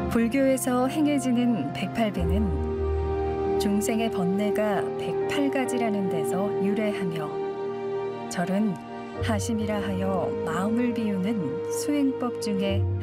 불교에서 행해지는 108배는 중생의 번뇌가 108가지라는 데서 유래하며 절은 하심이라 하여 마음을 비우는 수행법 중에